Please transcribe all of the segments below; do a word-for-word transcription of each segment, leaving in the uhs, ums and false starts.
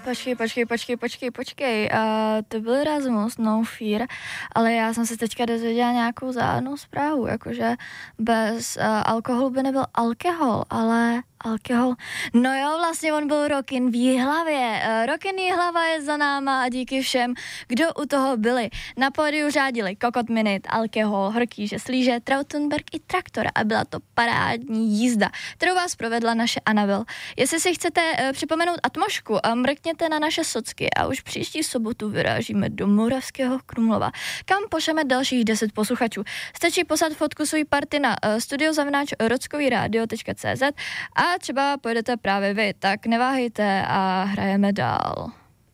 Počkej, počkej, počkej, počkej, počkej. Uh, to byl Rasmus, no fear, ale já jsem se teďka dozvěděla nějakou záhadnou zprávu, jakože bez uh, alkoholu by nebyl alkohol, ale alkohol. No jo, vlastně on byl Rockin v Jihlavě. Uh, Rockin Jihlava je za náma a díky všem, kdo u toho byli. Na pódiu řádili Kokot Minute, alkohol, Horký žeslíže, Trautenberg i Traktor a byla to parádní jízda, kterou vás provedla naše Anabel. Jestli si chcete uh, připomenout atmošku, a mrkněte na naše socky a už příští sobotu vyrážíme do Moravského Krumlova, kam pošleme dalších deset posluchačů. Stačí poslat fotku svý party na uh, studiozavináč rockovíradio tečka cé zet a třeba pojedete právě vy, tak neváhejte a hrajeme dál.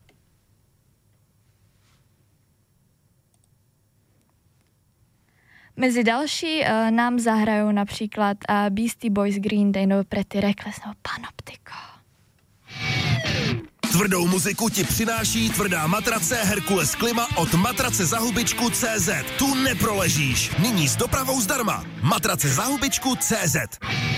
Mezi další uh, nám zahrajou například uh, Beastie Boys, Green Day nebo Pretty Reckless nebo Panoptico. Tvrdou muziku ti přináší tvrdá matrace Herkules Klima od matrace za hubičku tečka cé zet. Tu neproležíš. Nyní s dopravou zdarma. Matrace za hubičku tečka cé zet.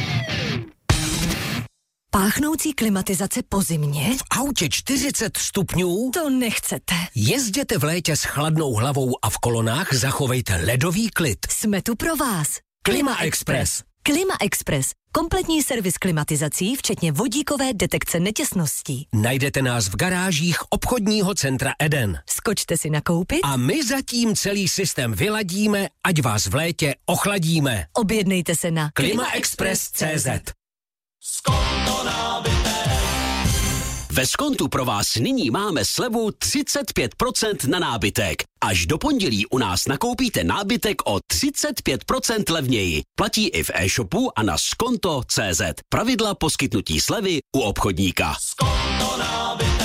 Páchnoucí klimatizace po zimě? V autě čtyřicet stupňů? To nechcete. Jezděte v létě s chladnou hlavou a v kolonách zachovejte ledový klid. Jsme tu pro vás. Klima Express. Klima Express. Kompletní servis klimatizací, včetně vodíkové detekce netěsností. Najdete nás v garážích obchodního centra Eden. Skočte si nakoupit a my zatím celý systém vyladíme, ať vás v létě ochladíme. Objednejte se na klima express tečka cé zet. Skonto nábytek. Ve Skontu pro vás nyní máme slevu třicet pět procent na nábytek. Až do pondělí u nás nakoupíte nábytek o třicet pět procent levněji. Platí i v e-shopu a na skonto tečka cé zet. Pravidla poskytnutí slevy u obchodníka. Skonto nábytek.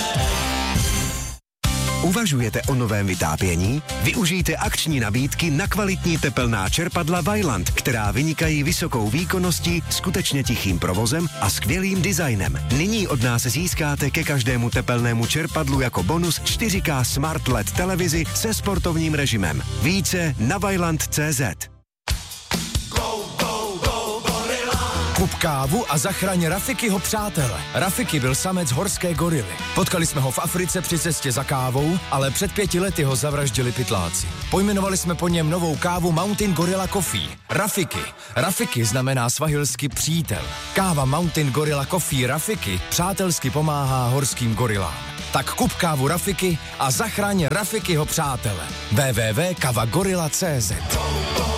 Uvažujete o novém vytápění? Využijte akční nabídky na kvalitní tepelná čerpadla Vaillant, která vynikají vysokou výkonností, skutečně tichým provozem a skvělým designem. Nyní od nás získáte ke každému tepelnému čerpadlu jako bonus čtyři ká Smart el é dé televizi se sportovním režimem. Více na vaillant tečka cé zet. Kup kávu a zachraň Rafikyho přátele. Rafiki byl samec horské gorily. Potkali jsme ho v Africe při cestě za kávou, ale před pěti lety ho zavraždili pytláci. Pojmenovali jsme po něm novou kávu Mountain Gorilla Coffee. Rafiki. Rafiki znamená svahilsky přítel. Káva Mountain Gorilla Coffee Rafiki přátelsky pomáhá horským gorilám. Tak kup kávu Rafiki a zachraň Rafikyho přátele. w w w tečka kava gorilla tečka cé zet.